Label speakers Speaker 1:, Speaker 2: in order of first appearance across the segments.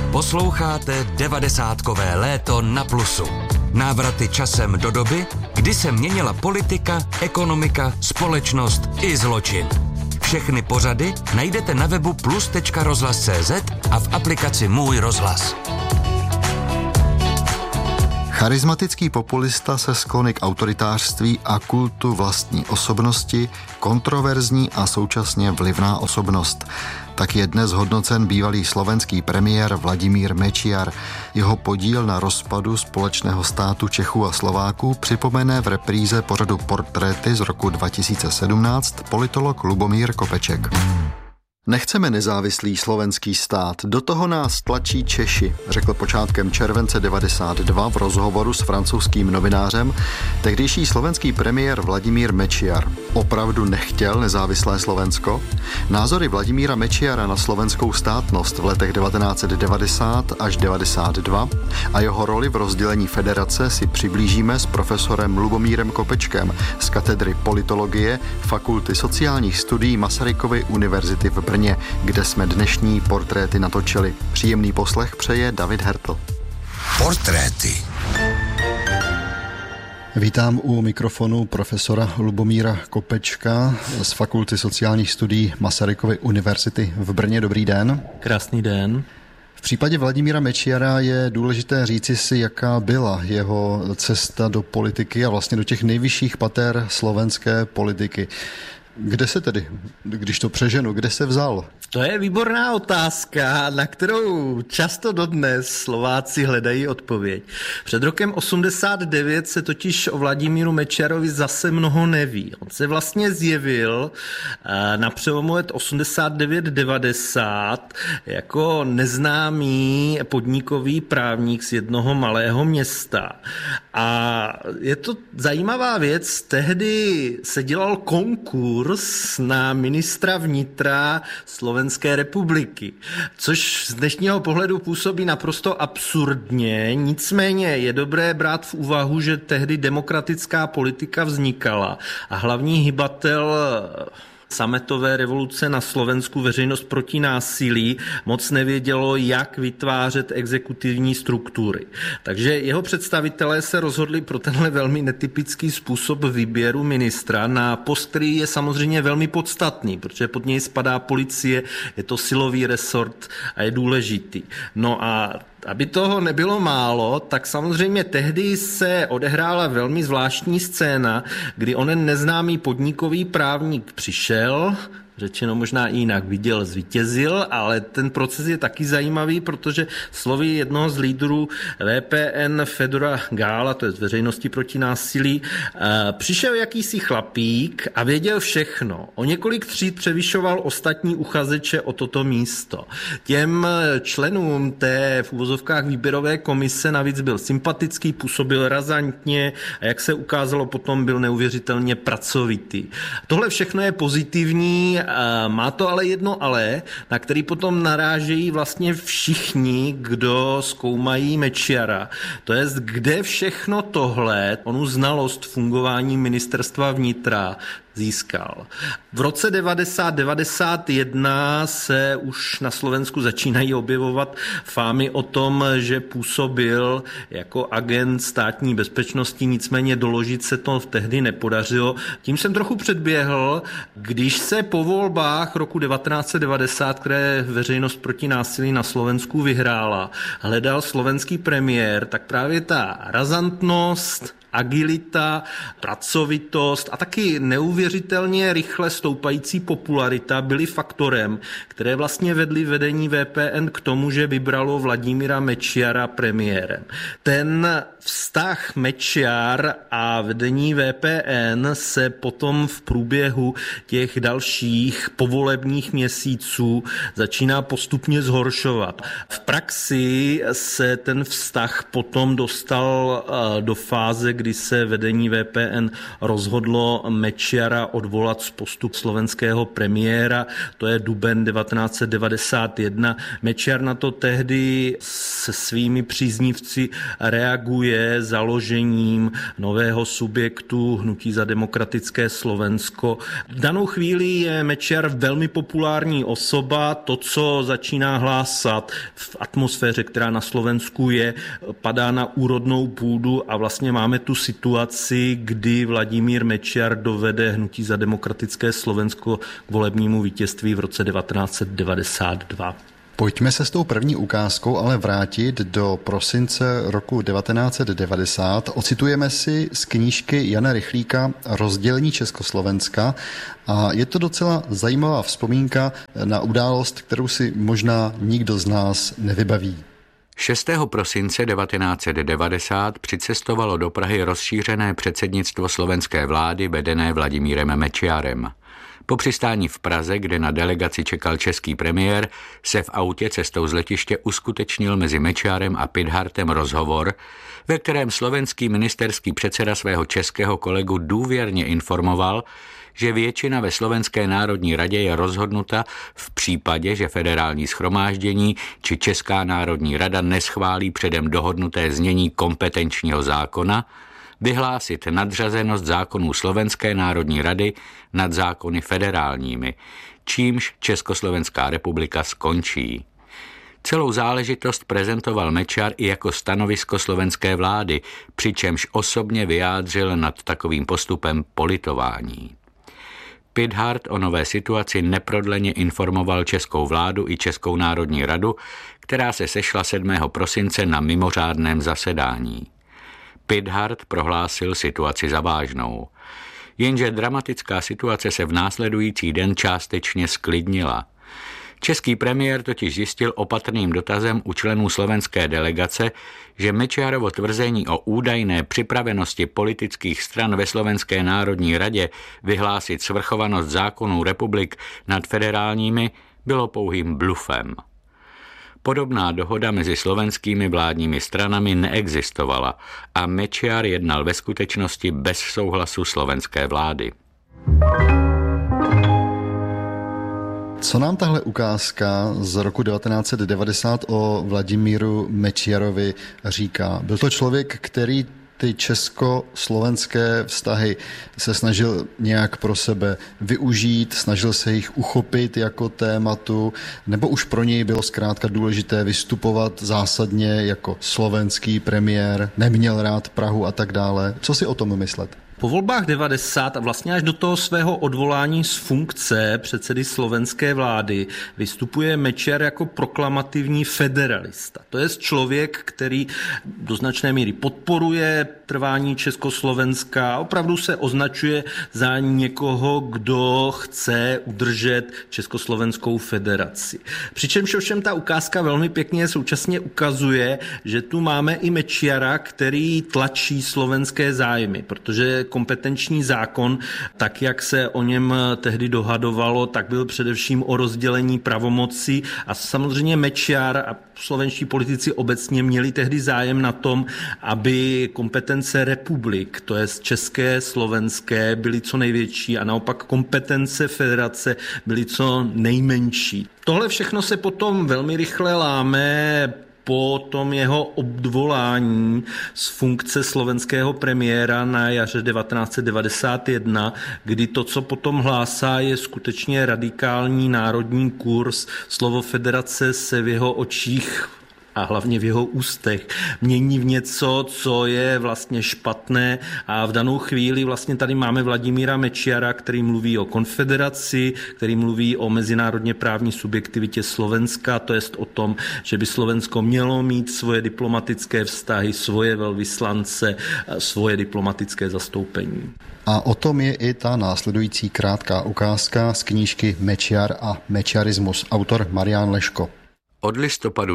Speaker 1: Posloucháte 90kové léto na Plusu. Návraty časem do doby, kdy se měnila politika, ekonomika, společnost i zločin. Všechny pořady najdete na webu plus.rozhlas.cz a v aplikaci Můj rozhlas.
Speaker 2: Charismatický populista se sklony k autoritářství a kultu vlastní osobnosti, kontroverzní a současně vlivná osobnost. Tak je dnes hodnocen bývalý slovenský premiér Vladimír Mečiar. Jeho podíl na rozpadu společného státu Čechů a Slováků připomene v repríze pořadu Portréty z roku 2017 politolog Lubomír Kopeček. Nechceme nezávislý slovenský stát, do toho nás tlačí Češi, řekl počátkem července 92 v rozhovoru s francouzským novinářem tehdejší slovenský premiér Vladimír Mečiar. Opravdu nechtěl nezávislé Slovensko? Názory Vladimíra Mečiara na slovenskou státnost v letech 1990 až 92 a jeho roli v rozdělení federace si přiblížíme s profesorem Lubomírem Kopečkem z katedry politologie Fakulty sociálních studií Masarykovy univerzity v Brně, kde jsme dnešní portréty natočili. Příjemný poslech přeje David Hertl.
Speaker 1: Portréty.
Speaker 2: Vítám u mikrofonu profesora Lubomíra Kopečka z Fakulty sociálních studií Masarykovy univerzity v Brně. Dobrý den.
Speaker 3: Krásný den.
Speaker 2: V případě Vladimíra Mečiara je důležité říci si, jaká byla jeho cesta do politiky a vlastně do těch nejvyšších pater slovenské politiky. Kde se tedy, když to přeženu, kde se vzal?
Speaker 3: To je výborná otázka, na kterou často dodnes Slováci hledají odpověď. Před rokem 89 se totiž o Vladimíru Mečiarovi zase mnoho neví. On se vlastně zjevil na přelomu let 89-90 jako neznámý podnikový právník z jednoho malého města. A je to zajímavá věc, tehdy se dělal konkurs na ministra vnitra Slovenské republiky, což z dnešního pohledu působí naprosto absurdně, nicméně je dobré brát v úvahu, že tehdy demokratická politika vznikala a hlavní hybatel sametové revoluce na Slovensku, Veřejnost proti násilí, moc nevědělo, jak vytvářet exekutivní struktury. Takže jeho představitelé se rozhodli pro tenhle velmi netypický způsob výběru ministra na post, který je samozřejmě velmi podstatný, protože pod něj spadá policie, je to silový resort a je důležitý. No a aby toho nebylo málo, tak samozřejmě tehdy se odehrála velmi zvláštní scéna, kdy onen neznámý podnikový právník přišel, řečeno možná i jinak, viděl, zvítězil, ale ten proces je taky zajímavý, protože slovy jednoho z lídrů VPN Fedora Gála, to je z Veřejnosti proti násilí, přišel jakýsi chlapík a věděl všechno. O několik tříd převyšoval ostatní uchazeče o toto místo. Těm členům té v uvozovkách výběrové komise navíc byl sympatický, působil razantně a jak se ukázalo potom, byl neuvěřitelně pracovitý. Tohle všechno je pozitivní. Má to ale jedno ale, na který potom narážejí vlastně všichni, kdo zkoumají Mečiara. To je, kde všechno tohle, onu znalost fungování ministerstva vnitra získal. V roce 90-91 se už na Slovensku začínají objevovat fámy o tom, že působil jako agent státní bezpečnosti, nicméně doložit se to tehdy nepodařilo. Tím jsem trochu předběhl, když se po volbách roku 1990, které Veřejnost proti násilí na Slovensku vyhrála, hledal slovenský premiér, tak právě ta razantnost, agilita, pracovitost a taky neuvěřitelně rychle stoupající popularita byly faktorem, které vlastně vedly vedení VPN k tomu, že vybralo Vladimíra Mečiara premiérem. Ten vztah Mečiar a vedení VPN se potom v průběhu těch dalších povolebních měsíců začíná postupně zhoršovat. V praxi se ten vztah potom dostal do fáze, kdy se vedení VPN rozhodlo Mečiara odvolat z postu slovenského premiéra, to je duben 1991. Mečiar na to tehdy se svými příznivci reaguje založením nového subjektu Hnutí za demokratické Slovensko. V danou chvíli je Mečiar velmi populární osoba, to, co začíná hlásat v atmosféře, která na Slovensku je, padá na úrodnou půdu a vlastně máme tu situaci, kdy Vladimír Mečiar dovede Hnutí za demokratické Slovensko k volebnímu vítězství v roce 1992.
Speaker 2: Pojďme se s tou první ukázkou ale vrátit do prosince roku 1990. Ocitujeme si z knížky Jana Rychlíka Rozdělení Československa a je to docela zajímavá vzpomínka na událost, kterou si možná nikdo z nás nevybaví.
Speaker 4: 6. prosince 1990 přicestovalo do Prahy rozšířené předsednictvo slovenské vlády vedené Vladimírem Mečiarem. Po přistání v Praze, kde na delegaci čekal český premiér, se v autě cestou z letiště uskutečnil mezi Mečiarem a Pithardtem rozhovor, ve kterém slovenský ministerský předseda svého českého kolegu důvěrně informoval, že většina ve Slovenské národní radě je rozhodnuta v případě, že federální shromáždění či Česká národní rada neschválí předem dohodnuté znění kompetenčního zákona, vyhlásit nadřazenost zákonů Slovenské národní rady nad zákony federálními, čímž Československá republika skončí. Celou záležitost prezentoval Mečiar i jako stanovisko slovenské vlády, přičemž osobně vyjádřil nad takovým postupem politování. Pithardt o nové situaci neprodleně informoval českou vládu i Českou národní radu, která se sešla 7. prosince na mimořádném zasedání. Pithardt prohlásil situaci za vážnou. Jenže dramatická situace se v následující den částečně sklidnila. Český premiér totiž zjistil opatrným dotazem u členů slovenské delegace, že Mečiarovo tvrzení o údajné připravenosti politických stran ve Slovenské národní radě vyhlásit svrchovanost zákonů republik nad federálními bylo pouhým blufem. Podobná dohoda mezi slovenskými vládními stranami neexistovala a Mečiar jednal ve skutečnosti bez souhlasu slovenské vlády.
Speaker 2: Co nám tahle ukázka z roku 1990 o Vladimíru Mečiarovi říká? Byl to člověk, který ty česko-slovenské vztahy se snažil nějak pro sebe využít, snažil se jich uchopit jako tématu, nebo už pro něj bylo zkrátka důležité vystupovat zásadně jako slovenský premiér, neměl rád Prahu a tak dále. Co si o tom myslet?
Speaker 3: Po volbách 90 a vlastně až do toho svého odvolání z funkce předsedy slovenské vlády vystupuje Mečiar jako proklamativní federalista. To je člověk, který do značné míry podporuje trvání Československa a opravdu se označuje za někoho, kdo chce udržet Československou federaci. Přičemž ovšem ta ukázka velmi pěkně současně ukazuje, že tu máme i Mečiara, který tlačí slovenské zájmy, protože kompetenční zákon, tak jak se o něm tehdy dohadovalo, tak byl především o rozdělení pravomocí a samozřejmě Mečiar a slovenští politici obecně měli tehdy zájem na tom, aby kompetence republik, to je české, slovenské, byly co největší a naopak kompetence federace byly co nejmenší. Tohle všechno se potom velmi rychle láme po tom jeho odvolání z funkce slovenského premiéra na jaře 1991, kdy to, co potom hlásá, je skutečně radikální národní kurz. Slovo federace se v jeho očích a hlavně v jeho ústech mění v něco, co je vlastně špatné a v danou chvíli vlastně tady máme Vladimíra Mečiara, který mluví o konfederaci, který mluví o mezinárodně právní subjektivitě Slovenska, to jest o tom, že by Slovensko mělo mít svoje diplomatické vztahy, svoje velvyslance, svoje diplomatické zastoupení.
Speaker 2: A o tom je i ta následující krátká ukázka z knížky Mečiar a mečiarismus, autor Marián Leško.
Speaker 4: Od listopadu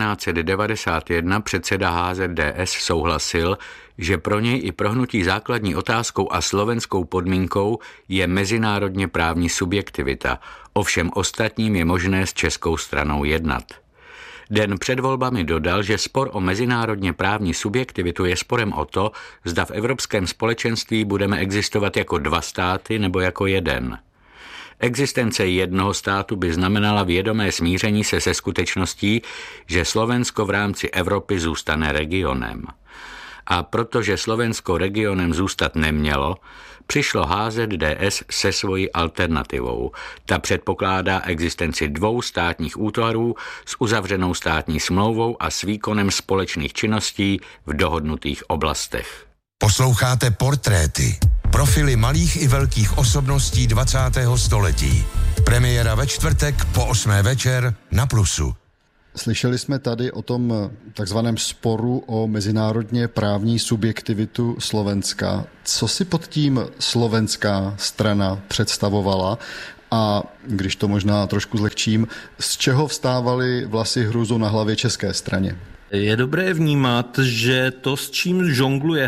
Speaker 4: 1991 předseda HZDS souhlasil, že pro něj i pro hnutí základní otázkou a slovenskou podmínkou je mezinárodně právní subjektivita, ovšem ostatním je možné s českou stranou jednat. Den před volbami dodal, že spor o mezinárodně právní subjektivitu je sporem o to, zda v Evropském společenství budeme existovat jako dva státy nebo jako jeden. Existence jednoho státu by znamenala vědomé smíření se skutečností, že Slovensko v rámci Evropy zůstane regionem. A protože Slovensko regionem zůstat nemělo, přišlo HZDS se svojí alternativou. Ta předpokládá existenci dvou státních útvarů s uzavřenou státní smlouvou a s výkonem společných činností v dohodnutých oblastech.
Speaker 5: Posloucháte Portréty. Profily malých i velkých osobností 20. století. Premiéra ve čtvrtek po 8. večer na Plusu.
Speaker 2: Slyšeli jsme tady o tom takzvaném sporu o mezinárodně právní subjektivitu Slovenska. Co si pod tím slovenská strana představovala? A když to možná trošku zlehčím, z čeho vstávaly vlasy hruzu na hlavě české straně?
Speaker 3: Je dobré vnímat, že to, s čím žongluje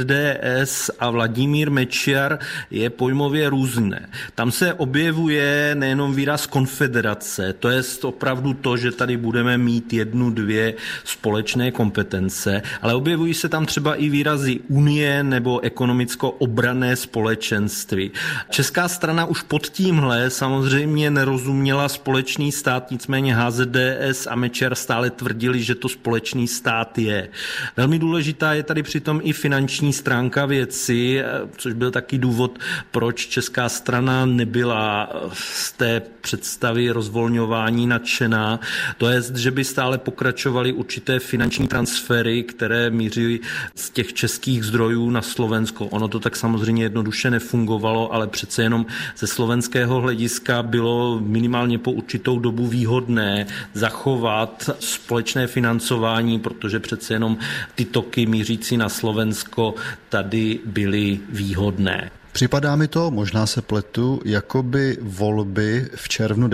Speaker 3: HZDS a Vladimír Mečiar, je pojmově různé. Tam se objevuje nejenom výraz konfederace, to je opravdu to, že tady budeme mít 1-2 společné kompetence, ale objevují se tam třeba i výrazy unie nebo ekonomicko-obranné společenství. Česká strana už pod tímhle samozřejmě nerozuměla společný stát, nicméně HZDS a Mečiar stále tvrdili, že to společný stát je. Velmi důležitá je tady přitom i finanční stránka věci, což byl taky důvod, proč česká strana nebyla z té představy rozvolňování nadšená. To je, že by stále pokračovaly určité finanční transfery, které míří z těch českých zdrojů na Slovensko. Ono to tak samozřejmě jednoduše nefungovalo, ale přece jenom ze slovenského hlediska bylo minimálně po určitou dobu výhodné zachovat společné financování, protože přece jenom ty toky mířící na Slovensko tady byly výhodné.
Speaker 2: Připadá mi to, možná se pletu, jako by volby v červnu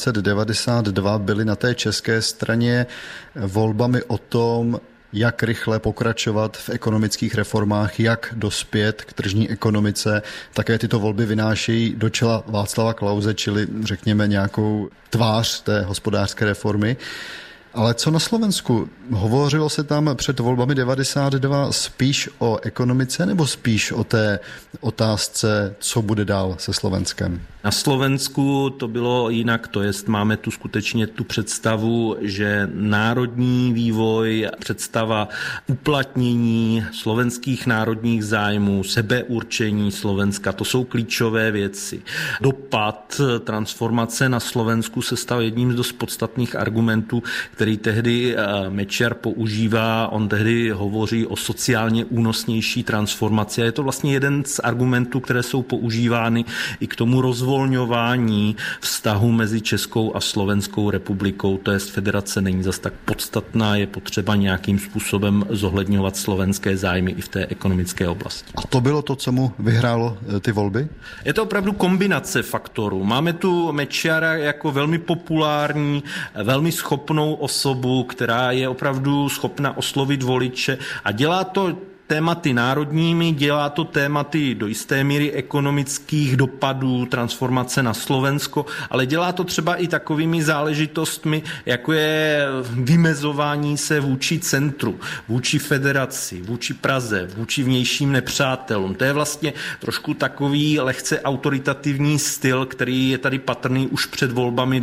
Speaker 2: 1992 byly na té české straně volbami o tom, jak rychle pokračovat v ekonomických reformách, jak dospět k tržní ekonomice. Také tyto volby vynášejí do čela Václava Klause, čili řekněme nějakou tvář té hospodářské reformy. Ale co na Slovensku? Hovořilo se tam před volbami 92 spíš o ekonomice nebo spíš o té otázce, co bude dál se Slovenskem?
Speaker 3: Na Slovensku to bylo jinak, to jest máme tu skutečně tu představu, že národní vývoj, představa uplatnění slovenských národních zájmů, sebeurčení Slovenska, to jsou klíčové věci. Dopad transformace na Slovensku se stal jedním z dost podstatných argumentů, který tehdy Mečiar používá. On tehdy hovoří o sociálně únosnější transformaci a je to vlastně jeden z argumentů, které jsou používány i k tomu rozvolňování vztahu mezi Českou a Slovenskou republikou. To jest federace není zas tak podstatná, je potřeba nějakým způsobem zohledňovat slovenské zájmy i v té ekonomické oblasti.
Speaker 2: A to bylo to, co mu vyhrálo ty volby?
Speaker 3: Je to opravdu kombinace faktorů. Máme tu Mečiara jako velmi populární, velmi schopnou osobu, která je opravdu schopna oslovit voliče a dělá to tématy národními, dělá to tématy do jisté míry ekonomických dopadů transformace na Slovensko, ale dělá to třeba i takovými záležitostmi, jako je vymezování se vůči centru, vůči federaci, vůči Praze, vůči vnějším nepřátelům. To je vlastně trošku takový lehce autoritativní styl, který je tady patrný už před volbami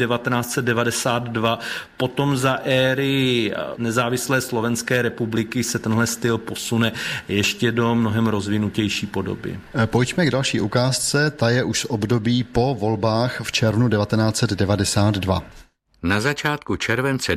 Speaker 3: 1992. Potom za éry nezávislé Slovenské republiky se tenhle styl posune ještě do mnohem rozvinutější podoby.
Speaker 2: Pojďme k další ukázce, ta je už z období po volbách v červnu 1992.
Speaker 4: Na začátku července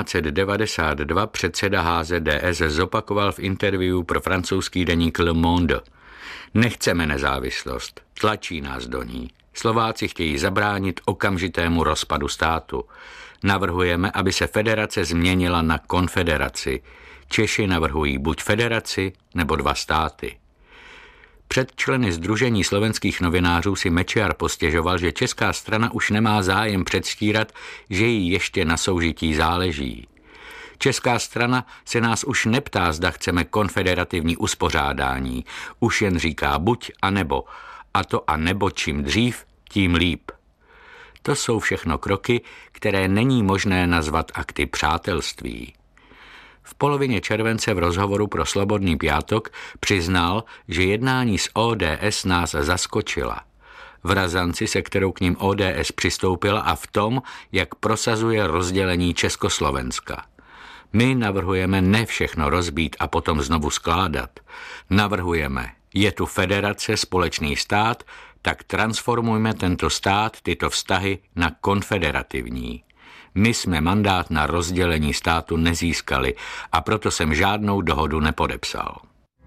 Speaker 4: 1992 předseda HZDS zopakoval v interview pro francouzský deník Le Monde. Nechceme nezávislost, tlačí nás do ní. Slováci chtějí zabránit okamžitému rozpadu státu. Navrhujeme, aby se federace změnila na konfederaci. Češi navrhují buď federaci, nebo dva státy. Před členy Sdružení slovenských novinářů si Mečiar postěžoval, že česká strana už nemá zájem předstírat, že jí ještě na soužití záleží. Česká strana se nás už neptá, zda chceme konfederativní uspořádání. Už jen říká buď a nebo. A to a nebo čím dřív, tím líp. To jsou všechno kroky, které není možné nazvat akty přátelství. V polovině července v rozhovoru pro Slobodný pátek přiznal, že jednání s ODS nás zaskočila. V razanci, se kterou k ním ODS přistoupila, a v tom, jak prosazuje rozdělení Československa. My navrhujeme ne všechno rozbít a potom znovu skládat. Navrhujeme, je tu federace, společný stát, tak transformujme tento stát, tyto vztahy na konfederativní. My jsme mandát na rozdělení státu nezískali a proto jsem žádnou dohodu nepodepsal.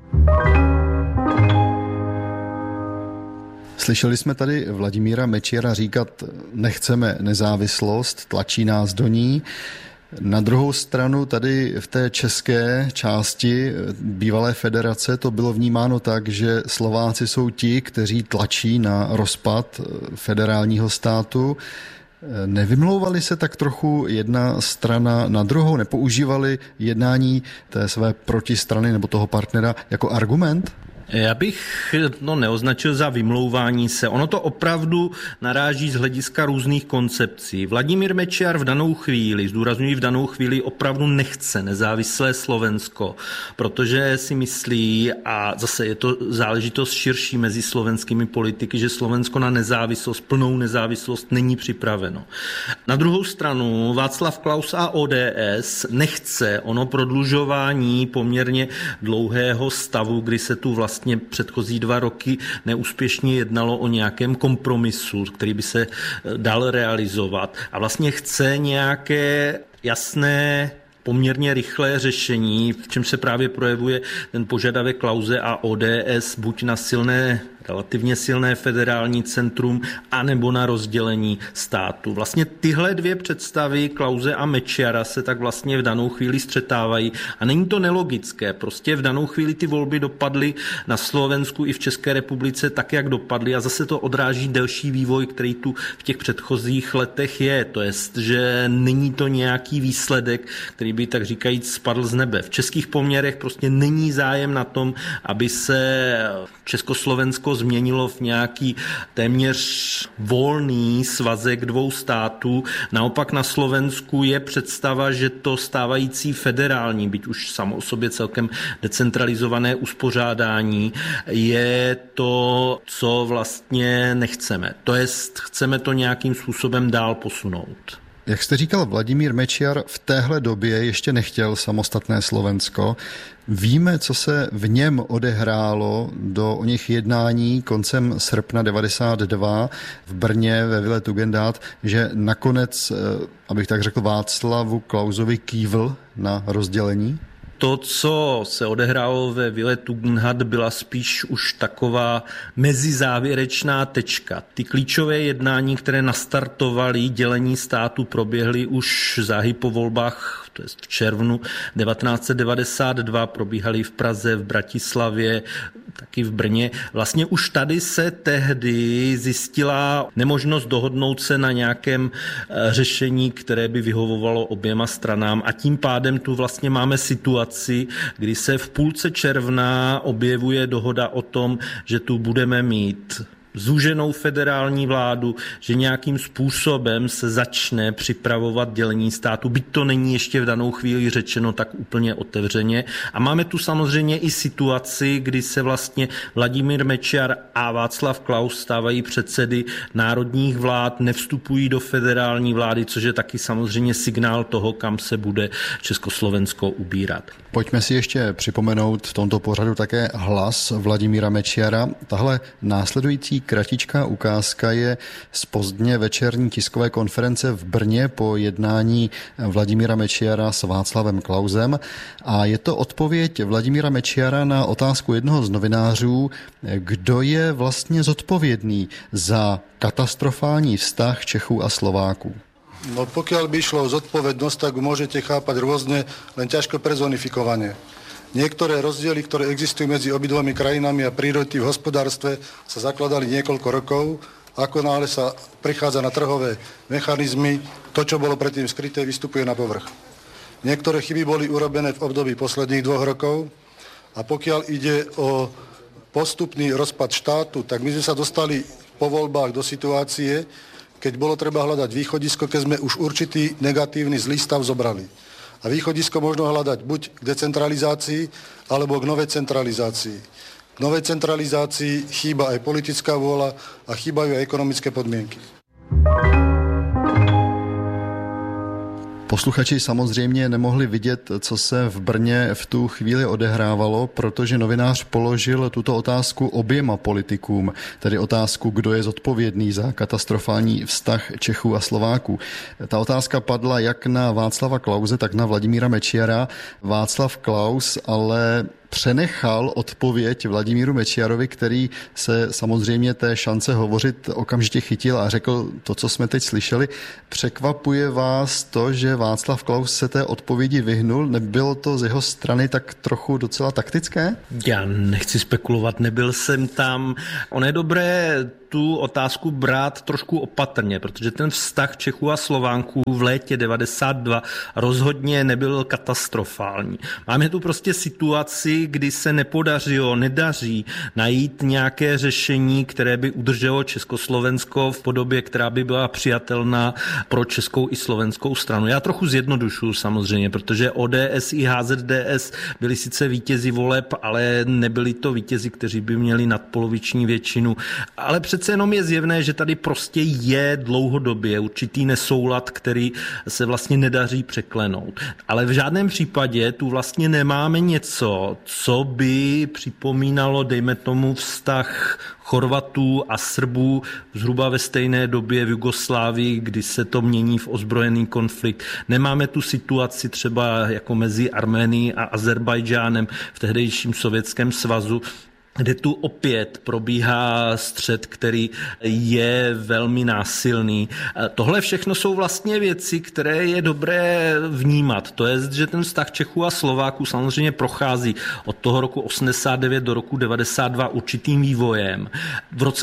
Speaker 2: Slyšeli jsme tady Vladimíra Mečiara říkat, nechceme nezávislost, tlačí nás do ní. Na druhou stranu tady v té české části bývalé federace to bylo vnímáno tak, že Slováci jsou ti, kteří tlačí na rozpad federálního státu. Nevymlouvali se tak trochu jedna strana na druhou? Nepoužívali jednání té své protistrany nebo toho partnera jako argument?
Speaker 3: Já bych to neoznačil za vymlouvání se. Ono to opravdu naráží z hlediska různých koncepcí. Vladimír Mečiar v danou chvíli, zdůrazňuji v danou chvíli, opravdu nechce nezávislé Slovensko, protože si myslí, a zase je to záležitost širší mezi slovenskými politiky, že Slovensko na nezávislost, plnou nezávislost není připraveno. Na druhou stranu Václav Klaus a ODS nechce ono prodlužování poměrně dlouhého stavu, kdy se tu vlastně předchozí 2 roky neúspěšně jednalo o nějakém kompromisu, který by se dal realizovat, a vlastně chce nějaké jasné, poměrně rychlé řešení, v čem se právě projevuje ten požadavek Klause a ODS buď na relativně silné federální centrum, anebo na rozdělení státu. Vlastně tyhle 2 představy Klause a Mečiara se tak vlastně v danou chvíli střetávají a není to nelogické. Prostě v danou chvíli ty volby dopadly na Slovensku i v České republice tak, jak dopadly, a zase to odráží delší vývoj, který tu v těch předchozích letech je. To jest, že není to nějaký výsledek, který by tak říkajíc spadl z nebe. V českých poměrech prostě není zájem na tom, aby se Československo změnilo v nějaký téměř volný svazek 2 států. Naopak na Slovensku je představa, že to stávající federální, byť už samo o sobě celkem decentralizované uspořádání, je to, co vlastně nechceme. To jest, chceme to nějakým způsobem dál posunout.
Speaker 2: Jak jste říkal, Vladimír Mečiar v téhle době ještě nechtěl samostatné Slovensko. Víme, co se v něm odehrálo do oněch jednání koncem srpna 92 v Brně ve Vile Tugendhat, že nakonec, abych tak řekl, Václavu Klausovi kývl na rozdělení?
Speaker 3: To, co se odehrálo ve Vile Tugendhat, byla spíš už taková mezizávěrečná tečka. Ty klíčové jednání, které nastartovaly dělení státu, proběhly už záhy po volbách, to je v červnu 1992, probíhaly v Praze, v Bratislavě, taky v Brně. Vlastně už tady se tehdy zjistila nemožnost dohodnout se na nějakém řešení, které by vyhovovalo oběma stranám, a tím pádem tu vlastně máme situaci, kdy se v půlce června objevuje dohoda o tom, že tu budeme mít zúženou federální vládu, že nějakým způsobem se začne připravovat dělení státu, byť to není ještě v danou chvíli řečeno tak úplně otevřeně. A máme tu samozřejmě i situaci, kdy se vlastně Vladimír Mečiar a Václav Klaus stávají předsedy národních vlád, nevstupují do federální vlády, což je taky samozřejmě signál toho, kam se bude Československo ubírat.
Speaker 2: Pojďme si ještě připomenout v tomto pořadu také hlas Vladimíra Mečiara. Tahle následující kratičká ukázka je z pozdně večerní tiskové konference v Brně po jednání Vladimíra Mečiara s Václavem Klausem. A je to odpověď Vladimíra Mečiara na otázku jednoho z novinářů, kdo je vlastně zodpovědný za katastrofální vztah Čechů a Slováků.
Speaker 6: No pokiaľ by išlo o zodpovednosť, tak môžete chápať rôzne, len ťažko personifikovane. Niektoré rozdiely, ktoré existujú medzi obidvomi krajinami a priority v hospodárstve, sa zakladali niekoľko rokov. Ako náhle sa prichádza na trhové mechanizmy, to, čo bolo predtým skryté, vystupuje na povrch. Niektoré chyby boli urobené v období posledných 2 rokov a pokiaľ ide o postupný rozpad štátu, tak my sme sa dostali po voľbách do situácie, keď bolo treba hľadať východisko, keď sme už určitý negatívny zlý stav zobrali. A východisko možno hľadať buď k decentralizácii, alebo k novej centralizácii. K novej centralizácii chýba aj politická vôľa a chýbajú aj ekonomické podmienky.
Speaker 2: Posluchači samozřejmě nemohli vidět, co se v Brně v tu chvíli odehrávalo, protože novinář položil tuto otázku oběma politikům, tedy otázku, kdo je zodpovědný za katastrofální vztah Čechů a Slováků. Ta otázka padla jak na Václava Klause, tak na Vladimíra Mečiara. Václav Klaus ale přenechal odpověď Vladimíru Mečiarovi, který se samozřejmě té šance hovořit okamžitě chytil a řekl to, co jsme teď slyšeli. Překvapuje vás to, že Václav Klaus se té odpovědi vyhnul? Nebylo to z jeho strany tak trochu docela taktické?
Speaker 3: Já nechci spekulovat, nebyl jsem tam. Ono je dobré tu otázku brát trošku opatrně, protože ten vztah Čechů a Slováků v létě 92 rozhodně nebyl katastrofální. Máme tu prostě situaci, kdy se nedaří najít nějaké řešení, které by udrželo Československo v podobě, která by byla přijatelná pro českou i slovenskou stranu. Já trochu zjednodušuju samozřejmě, protože ODS i HZDS byli sice vítězi voleb, ale nebyli to vítězi, kteří by měli nadpoloviční většinu. Ale přece jenom je zjevné, že tady prostě je dlouhodobě určitý nesoulad, který se vlastně nedaří překlenout. Ale v žádném případě tu vlastně nemáme něco, co by připomínalo, dejme tomu, vztah Chorvatů a Srbů zhruba ve stejné době v Jugoslávii, kdy se to mění v ozbrojený konflikt. Nemáme tu situaci třeba jako mezi Arménií a Azerbajdžánem v tehdejším Sovětském svazu, kde tu opět probíhá střet, který je velmi násilný. Tohle všechno jsou vlastně věci, které je dobré vnímat. To je, že ten vztah Čechů a Slováků samozřejmě prochází od toho roku 89 do roku 92 určitým vývojem. V roce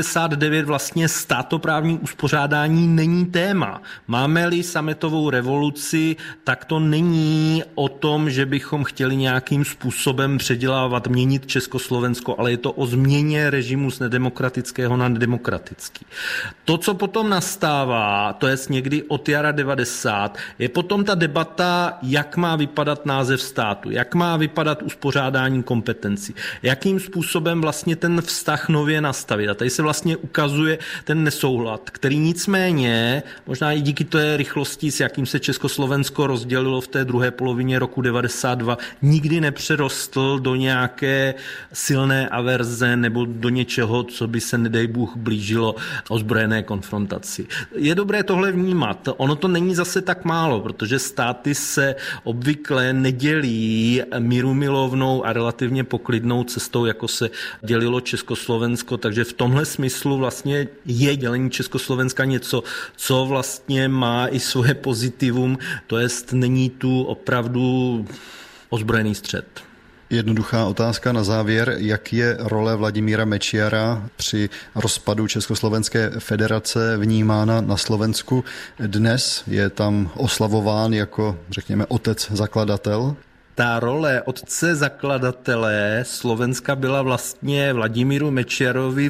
Speaker 3: 89 vlastně státoprávní uspořádání není téma. Máme-li sametovou revoluci, tak to není o tom, že bychom chtěli nějakým způsobem předělávat, měnit Československo, ale je to o změně režimu z nedemokratického na nedemokratický. To, co potom nastává, to je někdy od jara 90, je potom ta debata, jak má vypadat název státu, jak má vypadat uspořádání kompetencí, jakým způsobem vlastně ten vztah nově nastavit. A tady se vlastně ukazuje ten nesouhlad, který nicméně, možná i díky té rychlosti, s jakým se Československo rozdělilo v té druhé polovině roku 92, nikdy nepřerostl do nějaké silné averze nebo do něčeho, co by se, nedej Bůh, blížilo ozbrojené konfrontaci. Je dobré tohle vnímat. Ono to není zase tak málo, protože státy se obvykle nedělí mírumilovnou a relativně poklidnou cestou, jako se dělilo Československo, takže v tomhle smyslu vlastně je dělení Československa něco, co vlastně má i svoje pozitivum, to jest není tu opravdu ozbrojený střet.
Speaker 2: Jednoduchá otázka na závěr. Jak je role Vladimíra Mečiara při rozpadu Československé federace vnímána na Slovensku dnes? Je tam oslavován jako, řekněme, otec zakladatel?
Speaker 3: Ta role otce zakladatele Slovenska byla vlastně Vladimíru Mečiarovi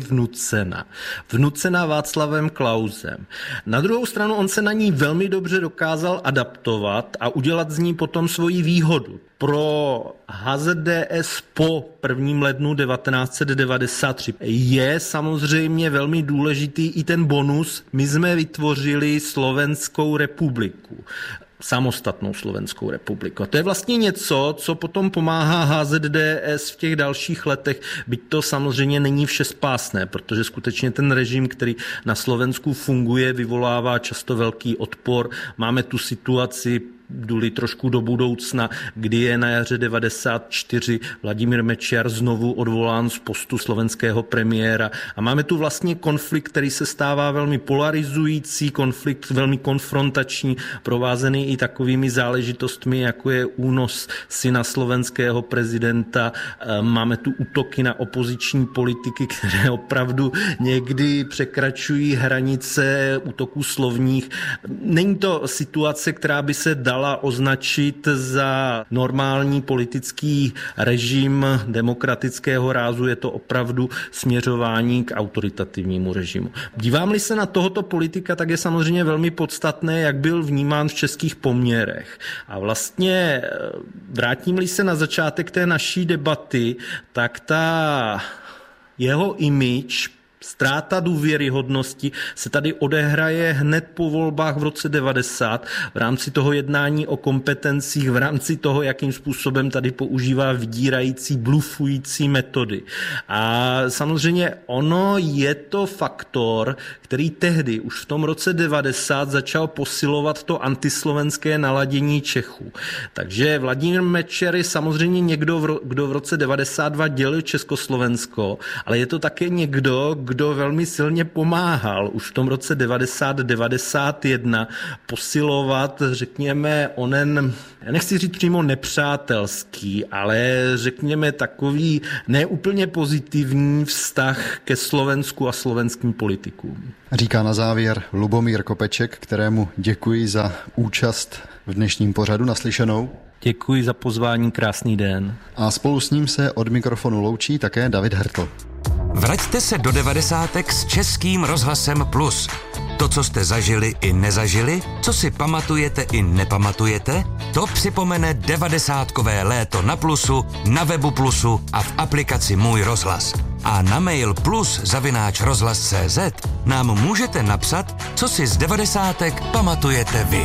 Speaker 3: vnucena Václavem Klausem. Na druhou stranu on se na ní velmi dobře dokázal adaptovat a udělat z ní potom svoji výhodu. Pro HZDS po 1. lednu 1993 je samozřejmě velmi důležitý i ten bonus. My jsme vytvořili Slovenskou republiku. Samostatnou Slovenskou republiku. A to je vlastně něco, co potom pomáhá HZDS v těch dalších letech, byť to samozřejmě není všespásné, protože skutečně ten režim, který na Slovensku funguje, vyvolává často velký odpor. Máme tu situaci, jdu-li trošku do budoucna, kdy je na jaře 94 Vladimír Mečiar znovu odvolán z postu slovenského premiéra. A máme tu vlastně konflikt, který se stává velmi polarizující, konflikt velmi konfrontační, provázený i takovými záležitostmi, jako je únos syna slovenského prezidenta. Máme tu útoky na opoziční politiky, které opravdu někdy překračují hranice útoků slovních. Není to situace, která by se dala dala označit za normální politický režim demokratického rázu. Je to opravdu směřování k autoritativnímu režimu. Dívám-li se na tohoto politika, tak je samozřejmě velmi podstatné, jak byl vnímán v českých poměrech. A vlastně vrátím-li se na začátek té naší debaty, tak ta jeho image, ztráta důvěryhodnosti se tady odehraje hned po volbách v roce 90 v rámci toho jednání o kompetencích, v rámci toho, jakým způsobem tady používá vydírající, blufující metody. A samozřejmě ono je to faktor, který tehdy už v tom roce 90 začal posilovat to antislovenské naladění Čechů. Takže Vladimír Mečiar je samozřejmě někdo, kdo v roce 92 dělil Československo, ale je to také někdo, kdo velmi silně pomáhal už v tom roce 90-91 posilovat, řekněme, onen, já nechci říct přímo nepřátelský, ale řekněme takový neúplně pozitivní vztah ke Slovensku a slovenským politikům.
Speaker 2: Říká na závěr Lubomír Kopeček, kterému děkuji za účast v dnešním pořadu. Naslyšenou.
Speaker 3: Děkuji za pozvání, krásný den.
Speaker 2: A spolu s ním se od mikrofonu loučí také David Hertl.
Speaker 1: Vraťte se do 90. s Českým rozhlasem Plus. To, co jste zažili i nezažili, co si pamatujete i nepamatujete, to připomene 90kové léto na Plusu, na webu Plusu a v aplikaci Můj rozhlas. A na mail plus@rozhlas.cz nám můžete napsat, co si z 90 pamatujete vy.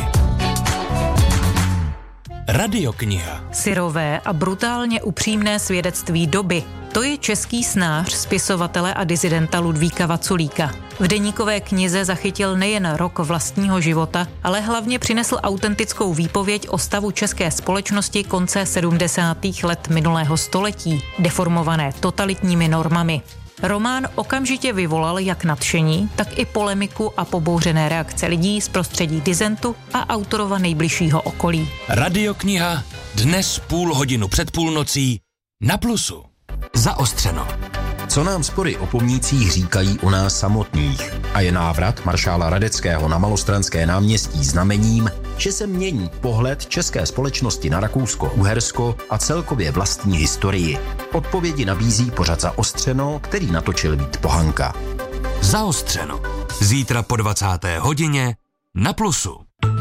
Speaker 7: Radiokniha.
Speaker 8: Syrové a brutálně upřímné svědectví doby. To je český snář, spisovatele a disidenta Ludvíka Vaculíka. V deníkové knize zachytil nejen rok vlastního života, ale hlavně přinesl autentickou výpověď o stavu české společnosti konce 70. let minulého století, deformované totalitními normami. Román okamžitě vyvolal jak nadšení, tak i polemiku a pobouřené reakce lidí z prostředí disentu a autorova nejbližšího okolí.
Speaker 7: Radiokniha dnes 0,5 před půlnocí na Plusu.
Speaker 1: Zaostřeno.
Speaker 9: Co nám spory o pomnících říkají o nás samotných? A je návrat maršála Radeckého na Malostranské náměstí znamením, že se mění pohled české společnosti na Rakousko-Uhersko a celkově vlastní historii. Odpovědi nabízí pořad Zaostřeno, který natočil Vít Pohanka.
Speaker 1: Zaostřeno. Zítra po 20. hodině na Plusu.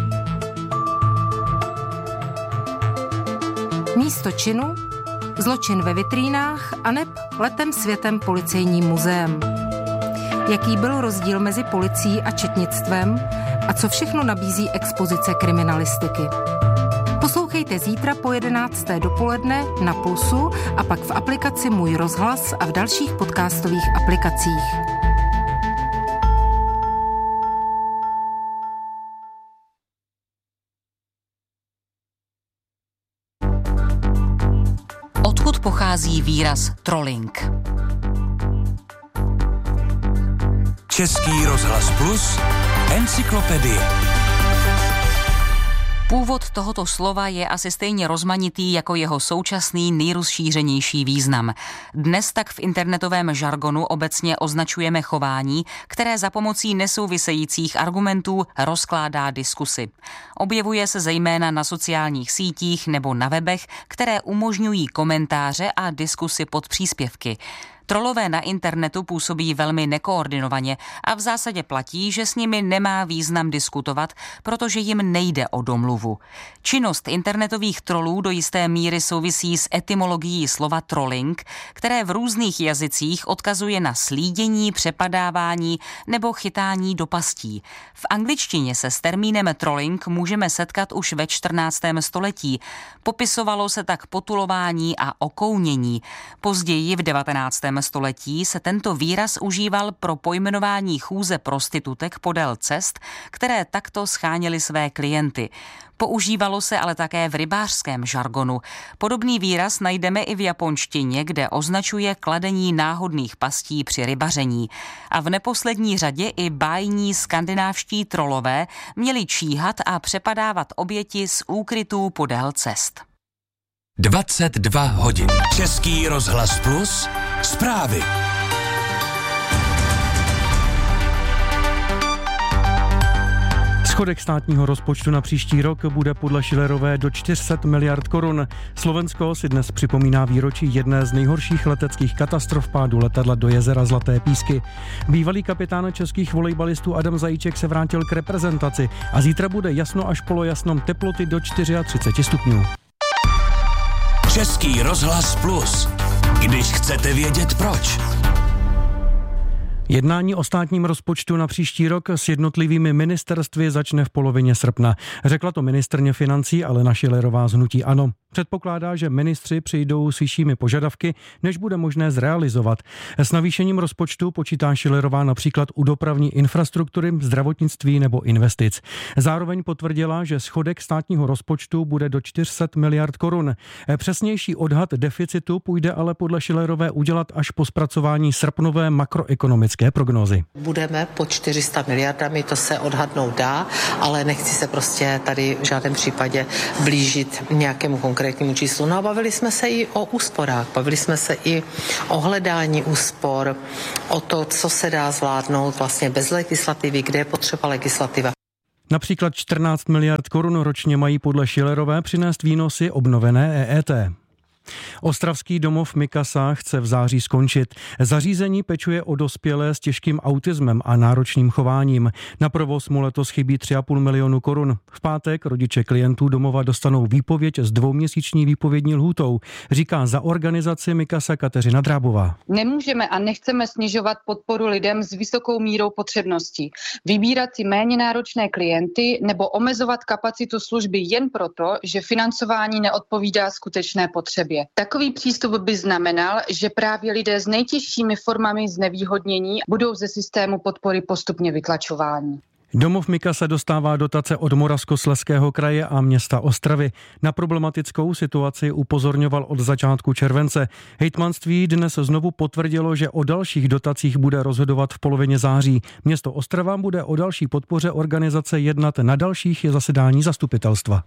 Speaker 10: Místo činu, zločin ve vitrínách aneb letem světem policejním muzeem. Jaký byl rozdíl mezi policií a četnictvem a co všechno nabízí expozice kriminalistiky. Poslouchejte zítra po 11. dopoledne na Plusu a pak v aplikaci Můj rozhlas a v dalších podcastových aplikacích.
Speaker 8: Odkud pochází výraz trolling?
Speaker 7: Český rozhlas Plus, encyklopedie.
Speaker 8: Původ tohoto slova je asi stejně rozmanitý jako jeho současný nejrozšířenější význam. Dnes tak v internetovém žargonu obecně označujeme chování, které za pomocí nesouvisejících argumentů rozkládá diskusy. Objevuje se zejména na sociálních sítích nebo na webech, které umožňují komentáře a diskusy pod příspěvky. Trolové na internetu působí velmi nekoordinovaně a v zásadě platí, že s nimi nemá význam diskutovat, protože jim nejde o domluvu. Činnost internetových trolů do jisté míry souvisí s etymologií slova trolling, které v různých jazycích odkazuje na slídění, přepadávání nebo chytání do pastí. V angličtině se s termínem trolling můžeme setkat už ve 14. století. Popisovalo se tak potulování a okounění. Později v 19. století se tento výraz užíval pro pojmenování chůze prostitutek podél cest, které takto scháněly své klienty. Používalo se ale také v rybářském žargonu. Podobný výraz najdeme i v japonštině, kde označuje kladení náhodných pastí při rybaření. A v neposlední řadě i bájní skandinávští trolové měli číhat a přepadávat oběti z úkrytů podél cest.
Speaker 7: 22 hodin. Český rozhlas Plus, zprávy.
Speaker 11: Schodek státního rozpočtu na příští rok bude podle Schillerové do 400 miliard korun. Slovensko si dnes připomíná výročí jedné z nejhorších leteckých katastrof, pádu letadla do jezera Zlaté Písky. Bývalý kapitán českých volejbalistů Adam Zajíček se vrátil k reprezentaci a zítra bude jasno až polojasno, teploty do 34 stupňů.
Speaker 7: Český rozhlas Plus. Když chcete vědět proč.
Speaker 11: Jednání o státním rozpočtu na příští rok s jednotlivými ministerstvy začne v polovině srpna. Řekla to ministryně financí Alena Schillerová z hnutí ANO. Předpokládá, že ministři přijdou s vyššími požadavky, než bude možné zrealizovat. S navýšením rozpočtu počítá Schillerová například u dopravní infrastruktury, zdravotnictví nebo investic. Zároveň potvrdila, že schodek státního rozpočtu bude do 400 miliard korun. Přesnější odhad deficitu půjde ale podle Schillerové udělat až po zpracování srpnové makroekonomické prognózy.
Speaker 12: Budeme pod 400 miliardami, to se odhadnout dá, ale nechci se prostě tady v žádném případě blížit nějakému konkrétnímu číslu. No a bavili jsme se i o úsporách, bavili jsme se i o hledání úspor, o to, co se dá zvládnout vlastně bez legislativy, kde je potřeba legislativa.
Speaker 11: Například 14 miliard korun ročně mají podle Schillerové přinést výnosy obnovené EET. Ostravský domov Mikasa chce v září skončit. Zařízení pečuje o dospělé s těžkým autismem a náročným chováním. Na provoz mu letos chybí 3,5 milionu korun. V pátek rodiče klientů domova dostanou výpověď s 2měsíční výpovědní lhůtou, říká za organizaci Mikasa Kateřina Drábová.
Speaker 13: Nemůžeme a nechceme snižovat podporu lidem s vysokou mírou potřebností. Vybírat si méně náročné klienty nebo omezovat kapacitu služby jen proto, že financování neodpovídá skutečné potřebě. Takový přístup by znamenal, že právě lidé s nejtěžšími formami znevýhodnění budou ze systému podpory postupně vytlačováni.
Speaker 11: Domov Mikasa dostává dotace od Moravskoslezského kraje a města Ostravy. Na problematickou situaci upozorňoval od začátku července. Hejtmanství dnes znovu potvrdilo, že o dalších dotacích bude rozhodovat v polovině září. Město Ostrava bude o další podpoře organizace jednat na dalších zasedání zastupitelstva.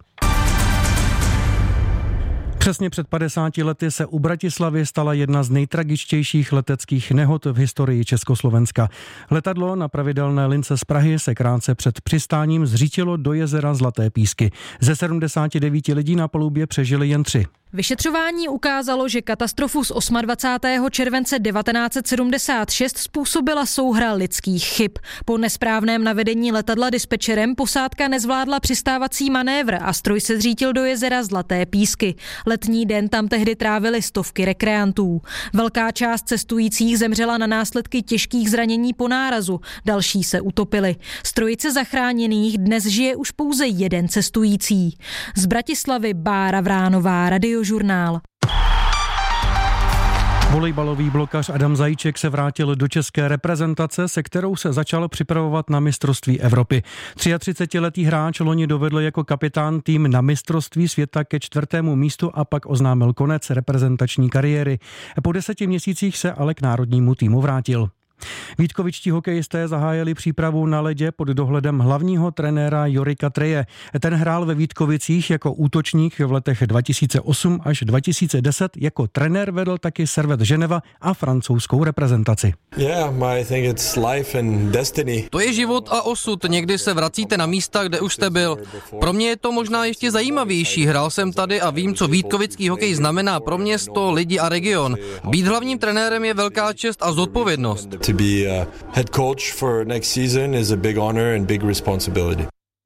Speaker 11: Přesně před 50 lety se u Bratislavy stala jedna z nejtragičtějších leteckých nehod v historii Československa. Letadlo na pravidelné lince z Prahy se krátce před přistáním zřítilo do jezera Zlaté Písky. Ze 79 lidí na palubě přežili jen 3.
Speaker 14: Vyšetřování ukázalo, že katastrofu z 28. července 1976 způsobila souhra lidských chyb. Po nesprávném navedení letadla dispečerem posádka nezvládla přistávací manévr a stroj se zřítil do jezera Zlaté Písky. Letní den tam tehdy trávili stovky rekreantů. Velká část cestujících zemřela na následky těžkých zranění po nárazu, další se utopili. Z trojice zachráněných dnes žije už pouze jeden cestující. Z Bratislavy Bára Vránová, Radiožurnál.
Speaker 11: Volejbalový blokař Adam Zajíček se vrátil do české reprezentace, se kterou se začal připravovat na mistrovství Evropy. 33letý hráč loni dovedl jako kapitán tým na mistrovství světa ke 4. místu a pak oznámil konec reprezentační kariéry. Po 10 měsících se ale k národnímu týmu vrátil. Vítkovičtí hokejisté zahájili přípravu na ledě pod dohledem hlavního trenéra Jorika Treje. Ten hrál ve Vítkovicích jako útočník v letech 2008 až 2010. Jako trenér vedl taky Servette Ženeva a francouzskou reprezentaci.
Speaker 15: To je život a osud. Někdy se vracíte na místa, kde už jste byl. Pro mě je to možná ještě zajímavější. Hrál jsem tady a vím, co vítkovický hokej znamená pro město, lidi a region. Být hlavním trenérem je velká čest a zodpovědnost.
Speaker 16: To be a head coach for next season is a big honor and big responsibility.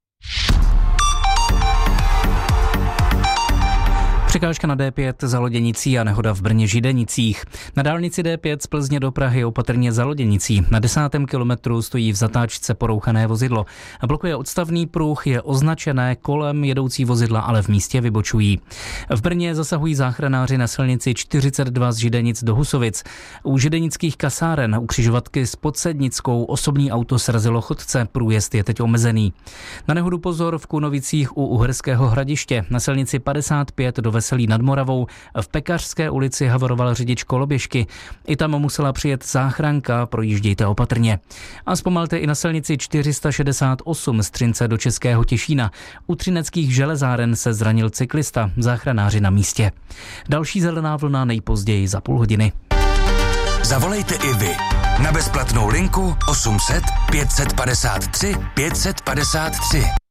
Speaker 17: Překážka na D5 za Loděnicí a nehoda v Brně Židenicích. Na dálnici D5 z Plzně do Prahy opatrně za Loděnicí. Na 10. kilometru stojí v zatáčce porouchané vozidlo. A blokuje odstavný pruh, je označené kolem jedoucí vozidla, ale v místě vybočují. V Brně zasahují záchranáři na silnici 42 z Židenic do Husovic. U židenických kasáren u křižovatky s Podsednickou osobní auto srazilo chodce, průjezd je teď omezený. Na nehodu pozor v Kunovicích u Uherského Hradiště. Na silnici 55 do Veselí nad Moravou v Pekařské ulici havaroval řidič koloběžky. I tam musela přijet záchranka, projíždějte opatrně. A zpomalte i na silnici 468 z Třince do Českého Těšína. U třineckých železáren se zranil cyklista, záchranáři na místě. Další zelená vlna nejpozději za půl hodiny.
Speaker 1: Zavolejte i vy na bezplatnou linku 800 553 553.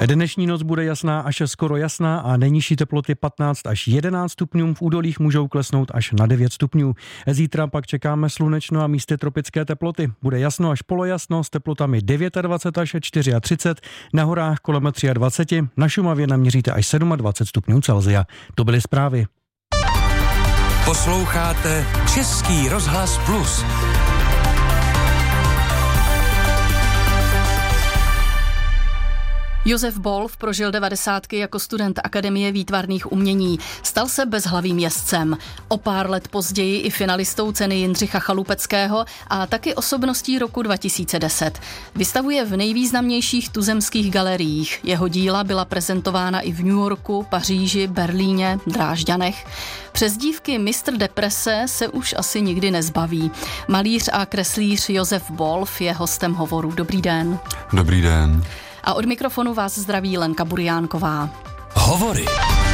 Speaker 11: Dnešní noc bude jasná až skoro jasná a nejnižší teploty 15 až 11 stupňů, v údolích můžou klesnout až na 9 stupňů. Zítra pak čekáme slunečno a místy tropické teploty. Bude jasno až polojasno s teplotami 29 až 34, na horách kolem 23, na Šumavě naměříte až 27 stupňů Celsia. To byly zprávy.
Speaker 7: Posloucháte Český rozhlas Plus.
Speaker 18: Josef Bolf prožil 90 jako student Akademie výtvarných umění. Stal se bezhlavým jezdcem. O pár let později i finalistou ceny Jindřicha Chalupeckého a taky osobností roku 2010. Vystavuje v nejvýznamnějších tuzemských galeriích. Jeho díla byla prezentována i v New Yorku, Paříži, Berlíně, Drážďanech. Přezdívky Mistr deprese se už asi nikdy nezbaví. Malíř a kreslíř Josef Bolf je hostem hovoru. Dobrý den.
Speaker 19: Dobrý den.
Speaker 18: A od mikrofonu vás zdraví Lenka Buriánková.
Speaker 7: Hovory.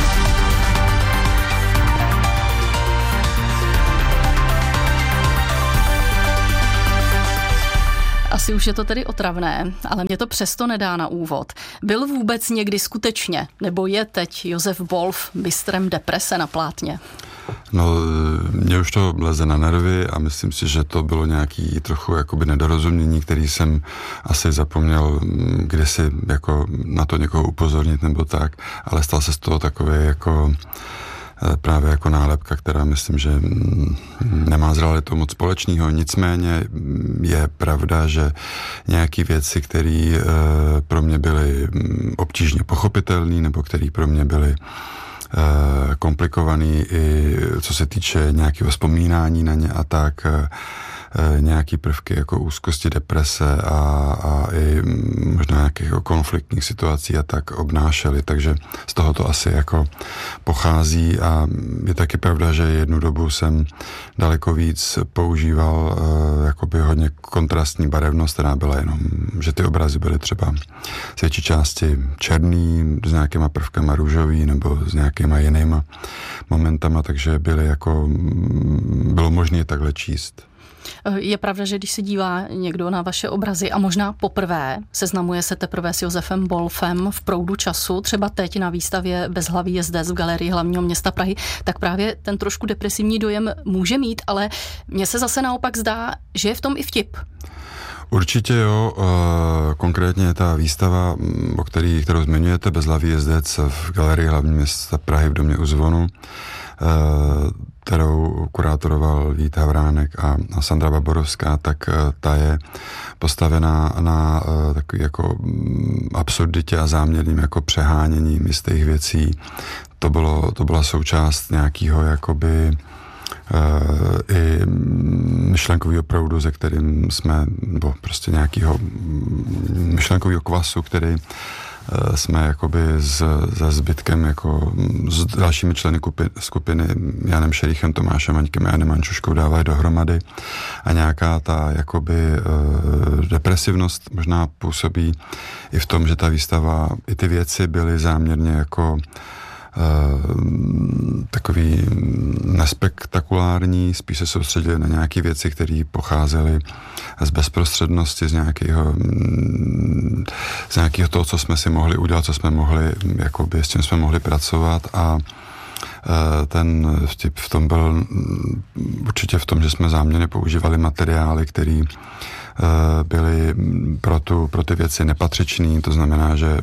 Speaker 18: Asi už je to tedy otravné, ale mě to přesto nedá na úvod. Byl vůbec někdy skutečně, nebo je teď Josef Bolf mistrem deprese na plátně?
Speaker 19: No, mě už to leze na nervy a myslím si, že to bylo nějaký trochu jakoby nedorozumění, který jsem asi zapomněl kdysi jako na to někoho upozornit nebo tak, ale stal se z toho takové jako právě jako nálepka, která myslím, že nemá s realitou moc společného. Nicméně je pravda, že nějaké věci, které pro mě byly obtížně pochopitelné nebo které pro mě byly komplikovaný i co se týče nějakého vzpomínání na ně a tak, nějaký prvky jako úzkosti, deprese a i možná nějakých konfliktních situací a tak obnášely, takže z toho to asi jako pochází a je taky pravda, že jednu dobu jsem daleko víc používal jakoby hodně kontrastní barevnost, která byla jenom, že ty obrazy byly třeba z větší části černý, s nějakýma prvkama růžový nebo s nějakýma jinýma momentama, takže bylo možné je takhle číst.
Speaker 18: Je pravda, že když se dívá někdo na vaše obrazy a možná poprvé seznamuje se teprve s Josefem Bolfem v proudu času, třeba teď na výstavě Bezhlavý jezdec v Galerii hlavního města Prahy, tak právě ten trošku depresivní dojem může mít, ale mně se zase naopak zdá, že je v tom i vtip.
Speaker 19: Určitě jo, konkrétně ta výstava, kterou zmiňujete, Bezhlavý jezdec v Galerii hlavního města Prahy v Domě u zvonu, kterou kurátoroval Vít Havránek a Sandra Baborovská, tak ta je postavená na takový jako absurditě a záměrným jako přehánění jistých věcí. To byla součást nějakého jakoby i myšlenkového proudu, ze kterým jsme, nebo prostě nějakého myšlenkového kvasu, který jsme jakoby se zbytkem, jako s dalšími členy skupiny Janem Šerichem, Tomášem Vaňkem a Janem Mančuškou dávali dohromady a nějaká ta jakoby depresivnost možná působí i v tom, že ta výstava, i ty věci byly záměrně jako takový nespektakulární, spíš se soustředili na nějaké věci, které pocházely z bezprostřednosti, z nějakého toho, co jsme si mohli udělat, co jsme mohli, jakoby, s čím jsme mohli pracovat a ten vtip v tom byl určitě v tom, že jsme záměrně používali materiály, které byly pro ty věci nepatřičný, to znamená, že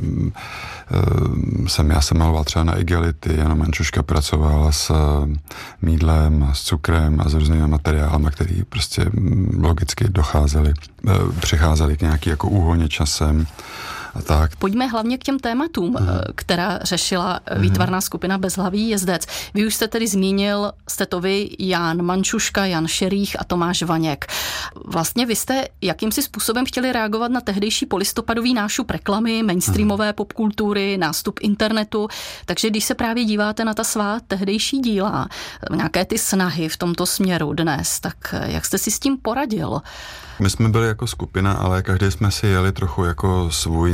Speaker 19: já jsem maloval třeba na igelity, Jana Mančuška pracovala s mýdlem, s cukrem a s různými materiálami, které prostě logicky přicházely k nějaký jako úhoně časem. A tak.
Speaker 18: Pojďme hlavně k těm tématům, která řešila výtvarná skupina Bezhlavý jezdec. Vy už jste tedy zmínil, jste to vy, Jan Mančuška, Jan Šerých a Tomáš Vaněk. Vlastně vy jste jakýmsi způsobem chtěli reagovat na tehdejší polistopadový nášup reklamy, mainstreamové popkultury, nástup internetu, takže když se právě díváte na ta svá tehdejší díla, nějaké ty snahy v tomto směru dnes, tak jak jste si s tím poradil?
Speaker 19: My jsme byli jako skupina, ale každý jsme si jeli trochu jako svůj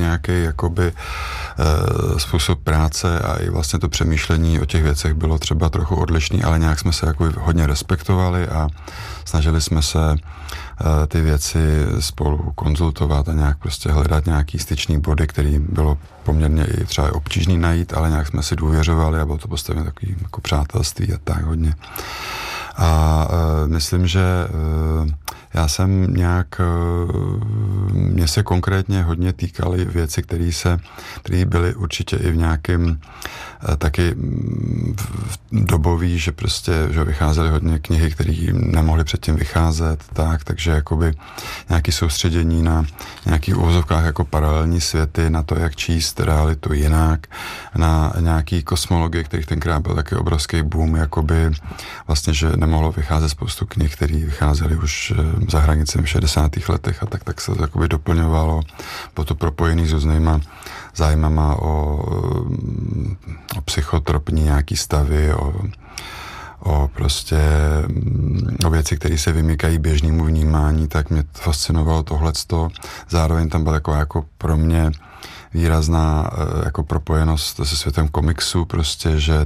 Speaker 19: nějaký jakoby způsob práce a i vlastně to přemýšlení o těch věcech bylo třeba trochu odlišný, ale nějak jsme se jako hodně respektovali a snažili jsme se ty věci spolu konzultovat a nějak prostě hledat nějaký styčný body, který bylo poměrně i třeba obtížný najít, ale nějak jsme si důvěřovali a bylo to postaveno takový jako přátelství a tak hodně. A myslím, že já jsem nějak, mě se konkrétně hodně týkaly věci, které byly určitě i v nějakém taky dobový, že prostě že vycházely hodně knihy, které nemohly předtím vycházet, takže jakoby nějaké soustředění na nějakých uvozovkách jako paralelní světy, na to, jak číst realitu jinak, na nějaký kosmologie, kterých tenkrát byl taky obrovský boom, jakoby vlastně, že nemohlo vycházet spoustu knih, které vycházely už za hranicemi v 60. letech a tak se to jakoby doplňovalo, bylo to propojený s různýma zájmama o psychotropní nějaký stavy, o věci, které se vymykají běžnému vnímání, tak mě fascinovalo tohleto. Zároveň tam byla taková jako pro mě výrazná jako propojenost se světem komiksu, prostě, že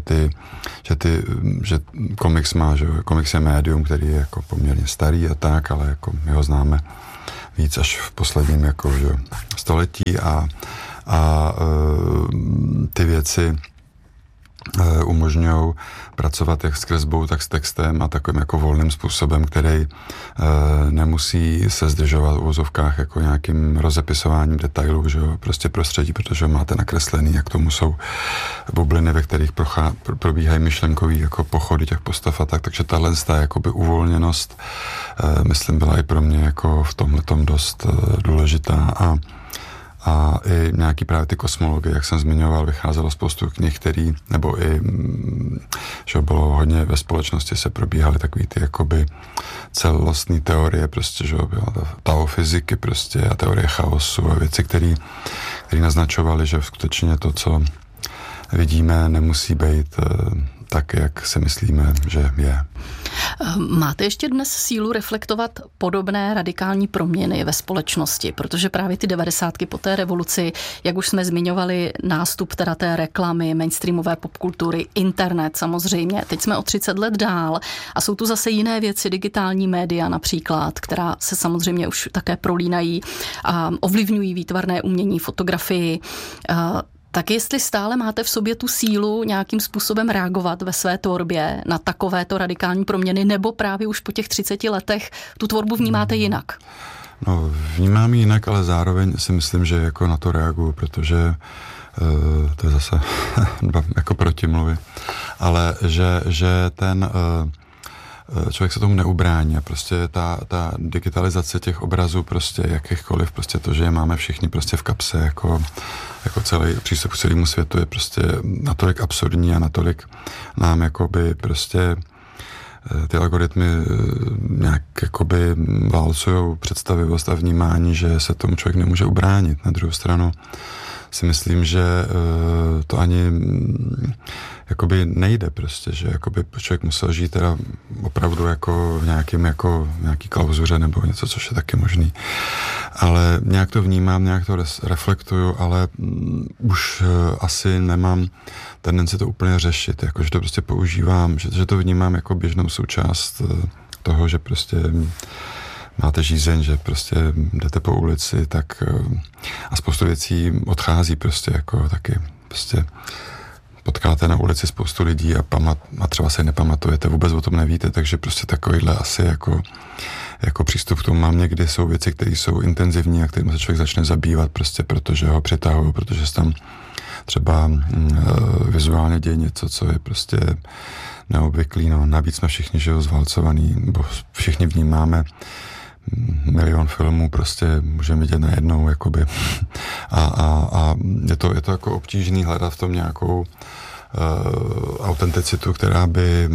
Speaker 19: komiks má, že komiks je médium, který je jako poměrně starý a tak, ale jako my ho známe víc až v posledním jako, že, století a ty věci umožňují pracovat jak s kresbou, tak s textem a takovým jako volným způsobem, který nemusí se zdržovat v uvozovkách jako nějakým rozepisováním detailů, že jo, prostě prostředí, protože máte nakreslený, jak tomu jsou bubliny, ve kterých probíhají myšlenkový jako pochody těch postav a tak, takže tahle jakoby uvolněnost, myslím, byla i pro mě jako v tomhletom dost důležitá a i nějaký právě ty kosmologie, jak jsem zmiňoval, vycházelo spoustu knih, nebo i, že bylo hodně ve společnosti se probíhaly takový ty jakoby celostní teorie, prostě, že byla Tao fyziky prostě a teorie chaosu a věci, které naznačovaly, že skutečně to, co vidíme, nemusí být tak, jak si myslíme, že je.
Speaker 18: Máte ještě dnes sílu reflektovat podobné radikální proměny ve společnosti, protože právě ty 90. po té revoluci, jak už jsme zmiňovali, nástup teda té reklamy, mainstreamové popkultury, internet samozřejmě, teď jsme o 30 let dál a jsou tu zase jiné věci, digitální média například, která se samozřejmě už také prolínají a ovlivňují výtvarné umění, fotografii. Tak jestli stále máte v sobě tu sílu nějakým způsobem reagovat ve své tvorbě na takovéto radikální proměny, nebo právě už po těch 30 letech tu tvorbu vnímáte jinak?
Speaker 19: No, vnímám jinak, ale zároveň si myslím, že jako na to reaguju, protože to je zase jako protimluvy, ale že ten člověk se tomu neubrání a prostě ta digitalizace těch obrazů prostě jakýchkoliv, prostě to, že je máme všichni prostě v kapse, jako celý přístup k celému světu je prostě natolik absurdní a natolik nám jakoby prostě ty algoritmy nějak jakoby válcujou představivost a vnímání, že se tomu člověk nemůže ubránit. Na druhou stranu si myslím, že to ani jakoby nejde prostě, že jakoby člověk musel žít teda opravdu jako v nějaký klauzuře nebo něco, což je taky možný. Ale nějak to vnímám, nějak to reflektuju, ale už asi nemám tendenci to úplně řešit, jakože to prostě používám, že to vnímám jako běžnou součást toho, že prostě máte žízeň, že prostě jdete po ulici, tak a spoustu věcí odchází prostě jako taky prostě potkáte na ulici spoustu lidí a třeba se nepamatujete, vůbec o tom nevíte, takže prostě takovýhle asi jako přístup k tomu mám někdy, jsou věci, které jsou intenzivní a kterým se člověk začne zabývat prostě protože ho přitahují, protože se tam třeba vizuálně děje něco, co je prostě neobvyklý, no navíc jsme všichni zvalcovaný, nebo všichni vnímáme milion filmů, prostě můžeme vidět najednou, jakoby. A je to jako obtížný hledat v tom nějakou autenticitu, která by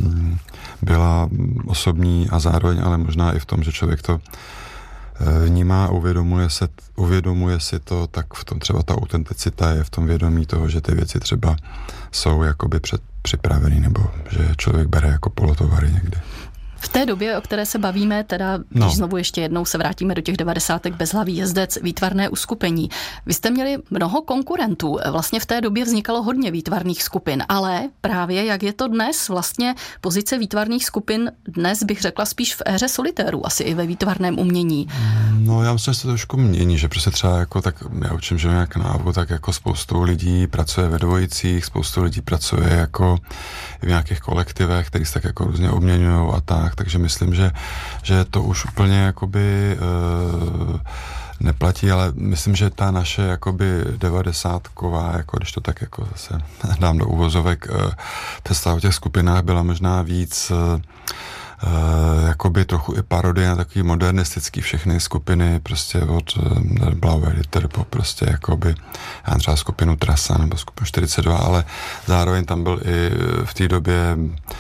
Speaker 19: byla osobní a zároveň ale možná i v tom, že člověk to vnímá a uvědomuje si to, tak v tom třeba ta autenticita je v tom vědomí toho, že ty věci třeba jsou jakoby připravený, nebo že člověk bere jako polotovary někdy.
Speaker 18: V té době, o které se bavíme, teda když znovu ještě jednou se vrátíme do těch 90. Bezhlavý jezdec, výtvarné uskupení. Vy jste měli mnoho konkurentů. Vlastně v té době vznikalo hodně výtvarných skupin, ale právě jak je to dnes, vlastně pozice výtvarných skupin dnes bych řekla spíš v éře solitérů, asi i ve výtvarném umění.
Speaker 19: No já myslím, že se to trošku mění, že prostě třeba jako tak já učím, že nějak na AVU, tak jako spoustu lidí pracuje ve dvojicích, spoustu lidí pracuje jako v nějakých kolektivech, který se tak jako různě obměňují a tak, takže myslím, že to už úplně jakoby neplatí, ale myslím, že ta naše jakoby 90ková, jako když to tak jako zase dám do uvozovek, představa o těch skupinách byla možná víc jakoby trochu i parodie na takový modernistický všechny skupiny, prostě od Blauer Ritter po prostě jakoby já třeba skupinu Trasa nebo skupinu 42, ale zároveň tam byl i v té době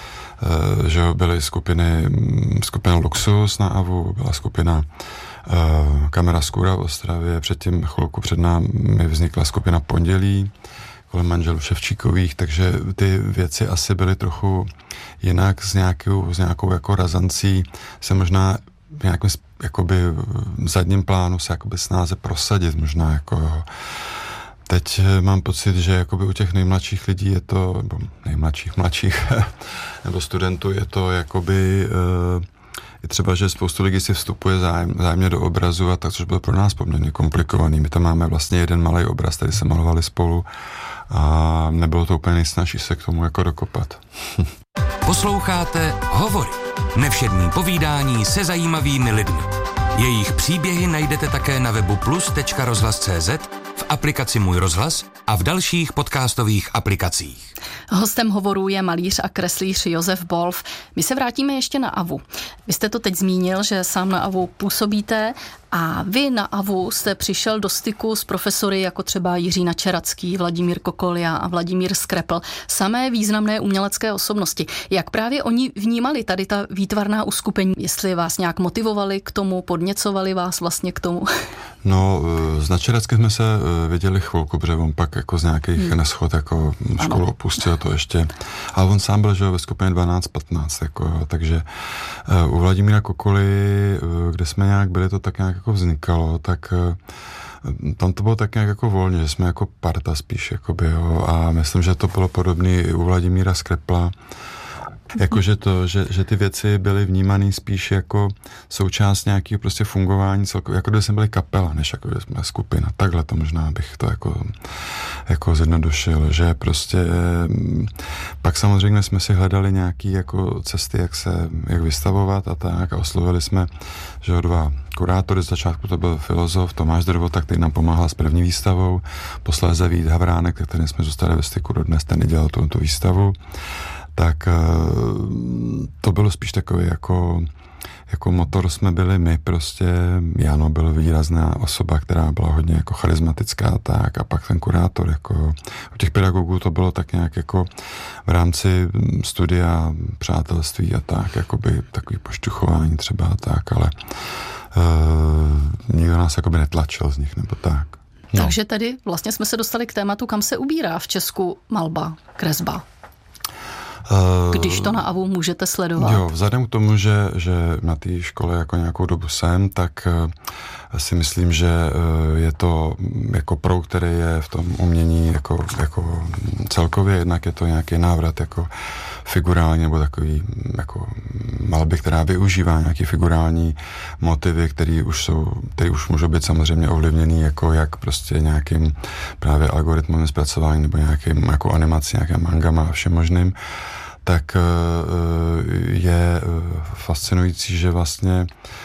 Speaker 19: že byly skupina Luxus na AVU, byla skupina Kamera Skůra v Ostravě, předtím chvilku před námi vznikla skupina Pondělí kolem manželů Ševčíkových, takže ty věci asi byly trochu jinak s nějakou jako razancí se možná v nějakém jakoby zadním plánu se jakoby snáze prosadit možná jako Teď mám pocit, že jakoby u těch nejmladších lidí je to, nebo mladších, nebo studentů je to jakoby je třeba, že spoustu lidí si vstupuje zájemně do obrazu a tak, což bylo pro nás poměrně komplikovaný. My tam máme vlastně jeden malý obraz, který se malovali spolu a nebylo to úplně nejsnažší se k tomu jako dokopat.
Speaker 1: Posloucháte Hovory. Nevšední povídání se zajímavými lidmi. Jejich příběhy najdete také na webu plus.rozhlas.cz, v aplikaci Můj rozhlas a v dalších podcastových aplikacích.
Speaker 18: Hostem Hovorů je malíř a kreslíř Josef Bolf. My se vrátíme ještě na AVU. Vy jste to teď zmínil, že sám na AVU působíte a vy na AVU jste přišel do styku s profesory jako třeba Jiří Načeracký, Vladimír Kokolia a Vladimír Skrepl, samé významné umělecké osobnosti. Jak právě oni vnímali tady ta výtvarná uskupení? Jestli vás nějak motivovali k tomu, podněcovali vás vlastně k tomu?
Speaker 19: No, s Načerackým jsme se viděli chvilku, protože on pak jako z nějakých neschod jako školu opustil to ještě. Ale on sám byl, že ve skupině 12-15, jako, takže u Vladimíra Kokoly, kde jsme nějak byli, to tak nějak jako vznikalo, tak tam to bylo tak nějak jako volně, že jsme jako parta spíš, jakoby, jo, a myslím, že to bylo podobné i u Vladimíra Skrepla, jakože to, že ty věci byly vnímané spíš jako součást nějakého prostě fungování celkově, jako kdyby jsme byli kapela, než jako kdyby jsme skupina. Takhle to možná bych to jako zjednodušil, že prostě pak samozřejmě jsme si hledali nějaký jako cesty, jak vystavovat a tak a oslovili jsme, že dva kurátory, z začátku to byl filozof Tomáš Drvota, který nám pomáhal s první výstavou, posléze Vít Havránek, kterým jsme zůstali ve styku dodnes, ten dělal tu výstavu. Tak to bylo spíš takový jako motor jsme byli my prostě, Jano byl výrazná osoba, která byla hodně jako charismatická tak a pak ten kurátor jako u těch pedagogů to bylo tak nějak jako v rámci studia přátelství a tak, jakoby takový pošťuchování třeba a tak, ale nikdo nás jakoby netlačil z nich nebo tak.
Speaker 18: No. Takže tedy vlastně jsme se dostali k tématu, kam se ubírá v Česku malba, kresba. Když to na AVU můžete sledovat.
Speaker 19: Jo, vzhledem k tomu, že na té škole jako nějakou dobu jsem, tak si myslím, že je to jako proud, který je v tom umění jako celkově, jednak je to nějaký návrat jako figurální nebo takový jako malby, která využívá nějaký figurální motivy, který už můžou být samozřejmě ovlivněný jako jak prostě nějakým právě algoritmem zpracování nebo nějakým jako animací, nějakým mangama a všem možným, tak je fascinující, že vlastně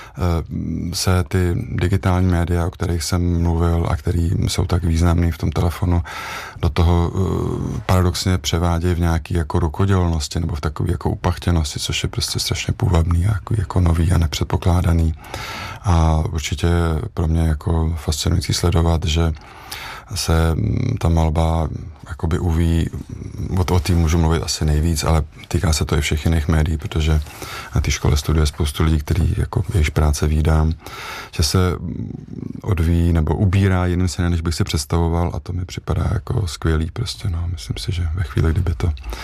Speaker 19: se ty digitální média, o kterých jsem mluvil a který jsou tak významný v tom telefonu, do toho paradoxně převádějí v nějaký jako rukodělnosti nebo v takové jako upachtěnosti, což je prostě strašně půvabný a jako nový a nepředpokládaný. A určitě pro mě jako fascinující sledovat, že se ta malba jakoby uví, o tým můžu mluvit asi nejvíc, ale týká se to i všech jiných médií, protože na té škole studuje spoustu lidí, který jako jejichž práce vídám, že se odvíjí nebo ubírá jiným směrem, než bych si představoval a to mi připadá jako skvělý prostě, no. Myslím si, že ve chvíli, kdyby to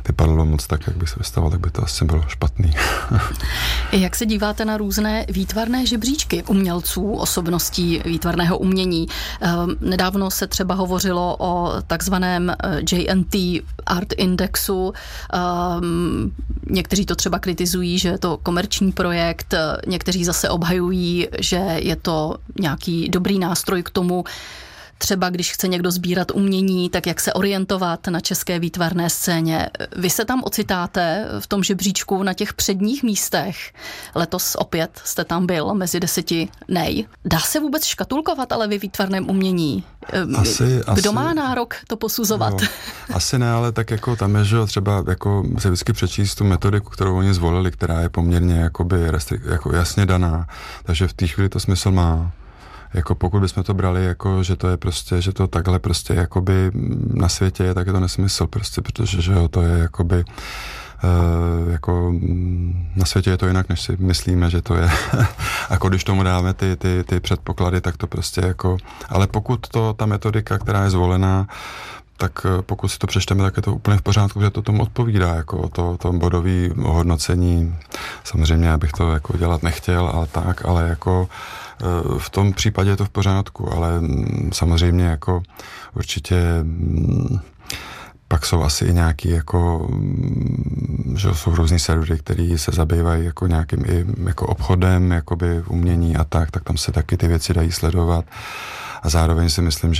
Speaker 19: vypadalo moc tak, jak bych se vystavoval, tak by to asi bylo špatný.
Speaker 18: Jak se díváte na různé výtvarné žebříčky umělců, osobností výtvarného umění? Nedávno se třeba hovořilo o takzvaném JNT Art Indexu. Někteří to třeba kritizují, že je to komerční projekt, někteří zase obhajují, že je to nějaký dobrý nástroj k tomu, třeba když chce někdo sbírat umění, tak jak se orientovat na české výtvarné scéně. Vy se tam ocitáte v tom žebříčku na těch předních místech. Letos opět jste tam byl mezi 10 nej. Dá se vůbec škatulkovat ale ve výtvarném umění? Kdo má nárok to posuzovat?
Speaker 19: No, asi ne, ale tak jako tam je, že třeba jako se vždycky přečíst tu metodiku, kterou oni zvolili, která je poměrně jako jasně daná. Takže v té chvíli to smysl má. Jako pokud bychom to brali jako, že to je prostě, že to takhle prostě jakoby na světě je, tak je to nesmysl prostě, protože že jo, to je jakoby jako na světě je to jinak, než si myslíme, že to je. A když tomu dáme ty předpoklady, tak to prostě jako, ale pokud ta metodika, která je zvolená, tak pokud si to přečteme, tak je to úplně v pořádku, že to tomu odpovídá, jako to bodové ohodnocení. Samozřejmě, abych to jako dělat nechtěl, ale jako v tom případě je to v pořádku, ale samozřejmě jako určitě pak jsou asi i nějaký jako, že jsou různý servery, který se zabývají jako nějakým i jako obchodem, jakoby umění a tak tam se taky ty věci dají sledovat. A zároveň si myslím,